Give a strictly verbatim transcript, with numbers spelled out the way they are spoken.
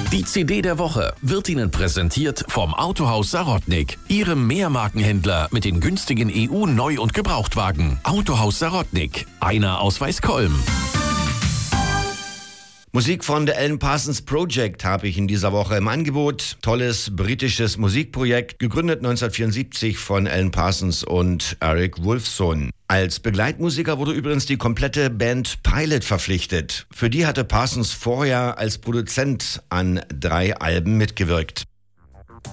Die C D der Woche wird Ihnen präsentiert vom Autohaus Sarotnik, Ihrem Mehrmarkenhändler mit den günstigen E U-Neu- und Gebrauchtwagen. Autohaus Sarotnik, einer aus Weißkolm. Musik von The Alan Parsons Project habe ich in dieser Woche im Angebot. Tolles britisches Musikprojekt, gegründet neunzehnhundertvierundsiebzig von Alan Parsons und Eric Wolfson. Als Begleitmusiker wurde übrigens die komplette Band Pilot verpflichtet. Für die hatte Parsons vorher als Produzent an drei Alben mitgewirkt.